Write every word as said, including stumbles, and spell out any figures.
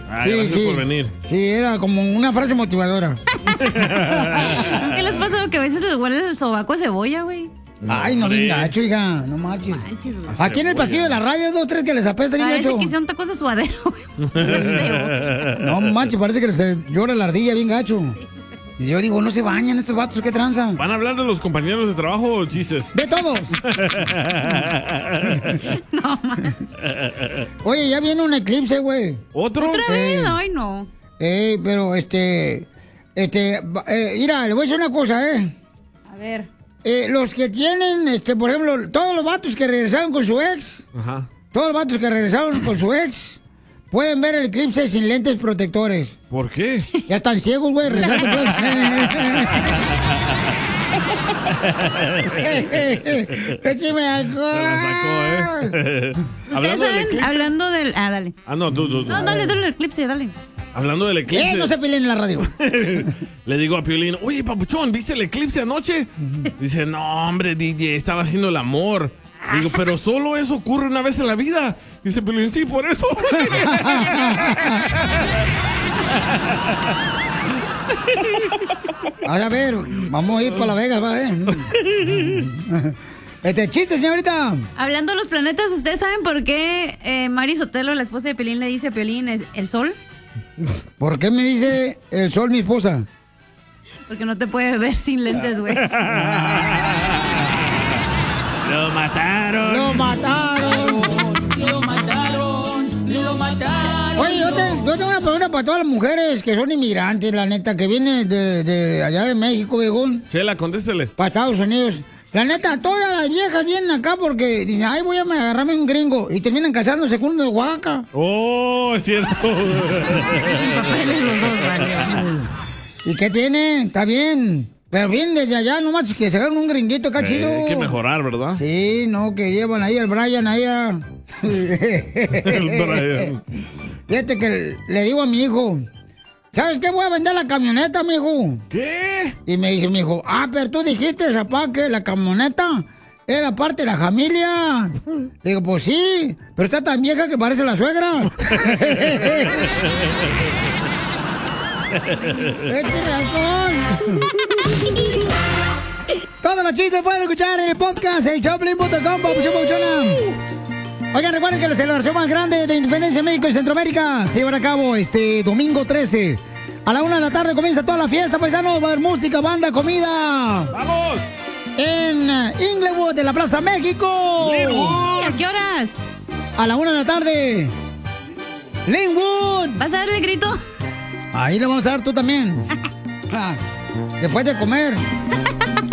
Ah, sí, gracias sí. por venir. Sí, era como una frase motivadora. ¿Qué les pasa? Que a veces les huele el sobaco a cebolla, güey. No, Ay, no, bien gacho, oiga, no marches. manches Aquí en el pasillo de la radio, dos, tres que les apesta bien gacho. Parece que sea un taco de suadero, güey. No manches, parece que les llora la ardilla bien gacho. Y yo digo, no se bañan estos vatos, ¿qué tranza? ¿Van a hablar de los compañeros de trabajo o chistes? ¡De todos! No manches. Oye, ya viene un eclipse, güey. ¿Otro? ¿Otra vez? Ay, no. Eh, pero este... Este... Eh, mira, le voy a decir una cosa, ¿eh? A ver... Eh, los que tienen, este, por ejemplo, todos los vatos que regresaron con su ex, Ajá. todos los vatos que regresaron con su ex, pueden ver el eclipse sin lentes protectores. ¿Por qué? Ya están ciegos, güey, regresando pues. ¡Écheme alcohol! Me la sacó, ¿eh? Hablando del eclipse. Hablando del... Ah, dale. Ah, no, tú, tú, tú. No, dale, dale el eclipse, dale. Hablando del eclipse. Eh, no se peleen en la radio. Le digo a Piolín, oye, papuchón, ¿viste el eclipse anoche? Dice, no, hombre, D J, estaba haciendo el amor. Digo, pero solo eso ocurre una vez en la vida. Dice Piolín, sí, por eso. A ver, vamos a ir para Las Vegas, va, eh. Este chiste, señorita. Hablando de los planetas, ¿ustedes saben por qué eh, Mari Sotelo, la esposa de Piolín, le dice a Piolín es el sol? ¿Por qué me dice el sol mi esposa? Porque no te puede ver sin lentes, güey. Lo mataron. Lo mataron. Lo mataron. Lo mataron. Oye, yo, te, yo tengo una pregunta para todas las mujeres que son inmigrantes, la neta, que vienen de, de allá de México, viejón. Chela, contéstele. Para Estados Unidos. La neta, todas las viejas vienen acá porque dicen, ay, voy a agarrarme un gringo. Y terminan casándose con uno de Oaxaca. Oh, es cierto. Sin papeles los dos, vale. ¿Y qué tienen? Está bien. Pero vienen desde allá, no más que se hagan un gringuito acá, eh, chido. Hay que mejorar, ¿verdad? Sí, no, que llevan ahí al Brian, ahí a... El Brian. Fíjate que le digo a mi hijo... ¿Sabes qué? Voy a vender la camioneta, mijo. ¿Qué? Y me dice mi hijo, ah, pero tú dijiste, papá, que la camioneta era parte de la familia. Digo, pues sí, pero está tan vieja que parece la suegra. ¡Échale alcohol! Todos los chistes pueden escuchar en el podcast, el showplay punto com, papuchón, papuchona. Oigan, recuerden que la celebración más grande de Independencia de México y Centroamérica se llevará a cabo este domingo trece. A la una de la tarde comienza toda la fiesta, paisanos. Va a haber música, banda, comida. ¡Vamos! En Inglewood, en la Plaza México. ¿Y a qué horas? A la una de la tarde. Linwood. ¿Vas a darle el grito? Ahí le vamos a dar tú también. Después de comer.